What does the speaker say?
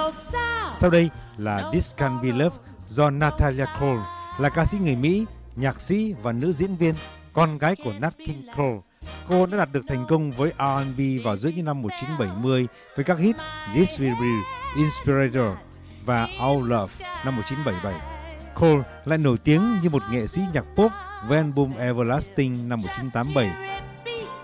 Sau đây là This Can Be Love do Natalia Cole, là ca sĩ người Mỹ, nhạc sĩ và nữ diễn viên, con gái của Nat King Cole. Cô đã đạt được thành công với R&B vào giữa những năm 1970 với các hit This Will Be, Inspirator và Our Love năm 1977. Cole lại nổi tiếng như một nghệ sĩ nhạc pop với album Everlasting năm 1987